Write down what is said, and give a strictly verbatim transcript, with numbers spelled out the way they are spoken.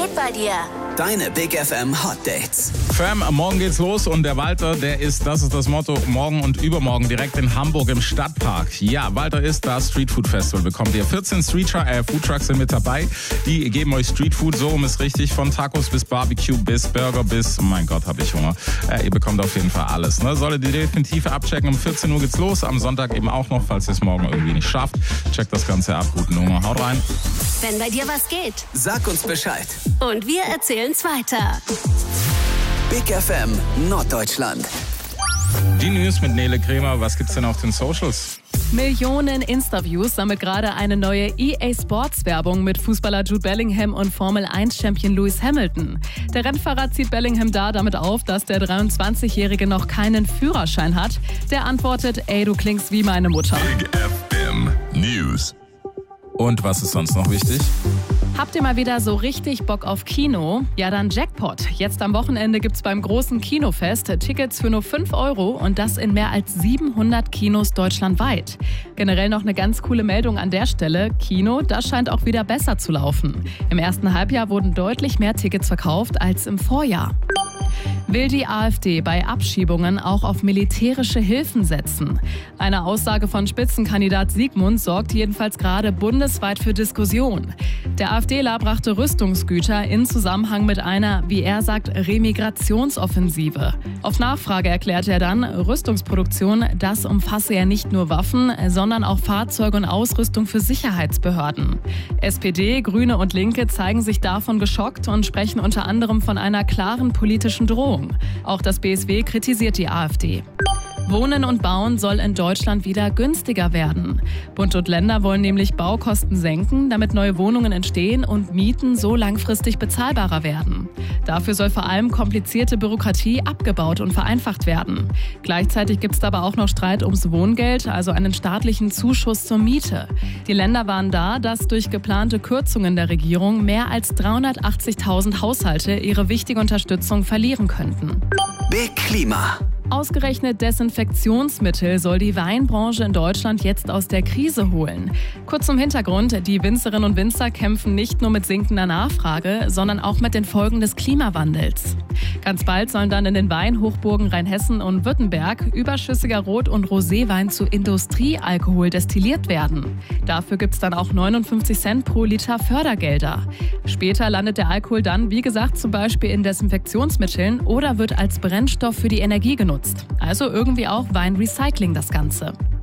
geht bei dir? Deine Big F M Hot Dates. Fam, morgen geht's los und der Walter, der ist, das ist das Motto, morgen und übermorgen direkt in Hamburg im Stadtpark. Ja, Walter ist da, Street Food Festival bekommt ihr. vierzehn Street äh, Food Trucks sind mit dabei. Die geben euch Street Food, so um es richtig, von Tacos bis Barbecue bis Burger bis, oh mein Gott, hab ich Hunger. Äh, ihr bekommt auf jeden Fall alles. Ne? Solltet ihr definitiv abchecken, um vierzehn Uhr geht's los. Am Sonntag eben auch noch, falls ihr es morgen irgendwie nicht schafft. Checkt das Ganze ab, guten Hunger, haut rein. Wenn bei dir was geht. Sag uns Bescheid. Und wir erzählen's weiter. Big F M Norddeutschland. Die News mit Nele Kremer, was gibt's denn auf den Socials? Millionen Insta-Views sammelt gerade eine neue E A Sports Werbung mit Fußballer Jude Bellingham und Formel eins Champion Lewis Hamilton. Der Rennfahrer zieht Bellingham da damit auf, dass der dreiundzwanzigjährige noch keinen Führerschein hat. Der antwortet, ey, du klingst wie meine Mutter. Big F M News. Und was ist sonst noch wichtig? Habt ihr mal wieder so richtig Bock auf Kino? Ja, dann Jackpot. Jetzt am Wochenende gibt's beim großen Kinofest Tickets für nur fünf Euro und das in mehr als siebenhundert Kinos deutschlandweit. Generell noch eine ganz coole Meldung an der Stelle. Kino, das scheint auch wieder besser zu laufen. Im ersten Halbjahr wurden deutlich mehr Tickets verkauft als im Vorjahr. Will die AfD bei Abschiebungen auch auf militärische Hilfen setzen? Eine Aussage von Spitzenkandidat Siegmund sorgt jedenfalls gerade bundesweit für Diskussion. Der AfDler brachte Rüstungsgüter in Zusammenhang mit einer, wie er sagt, Remigrationsoffensive. Auf Nachfrage erklärte er dann, Rüstungsproduktion, das umfasse ja nicht nur Waffen, sondern auch Fahrzeuge und Ausrüstung für Sicherheitsbehörden. S P D, Grüne und Linke zeigen sich davon geschockt und sprechen unter anderem von einer klaren politischen Drohung. Auch das B S W kritisiert die AfD. Wohnen und Bauen soll in Deutschland wieder günstiger werden. Bund und Länder wollen nämlich Baukosten senken, damit neue Wohnungen entstehen und Mieten so langfristig bezahlbarer werden. Dafür soll vor allem komplizierte Bürokratie abgebaut und vereinfacht werden. Gleichzeitig gibt es aber auch noch Streit ums Wohngeld, also einen staatlichen Zuschuss zur Miete. Die Länder waren da, dass durch geplante Kürzungen der Regierung mehr als dreihundertachtzigtausend Haushalte ihre wichtige Unterstützung verlieren könnten. Big Klima. Ausgerechnet Desinfektionsmittel soll die Weinbranche in Deutschland jetzt aus der Krise holen. Kurz zum Hintergrund, die Winzerinnen und Winzer kämpfen nicht nur mit sinkender Nachfrage, sondern auch mit den Folgen des Klimawandels. Ganz bald sollen dann in den Weinhochburgen Rheinhessen und Württemberg überschüssiger Rot- und Roséwein zu Industriealkohol destilliert werden. Dafür gibt es dann auch neunundfünfzig Cent pro Liter Fördergelder. Später landet der Alkohol dann, wie gesagt, zum Beispiel in Desinfektionsmitteln oder wird als Brennstoff für die Energie genutzt. Also irgendwie auch Weinrecycling das Ganze.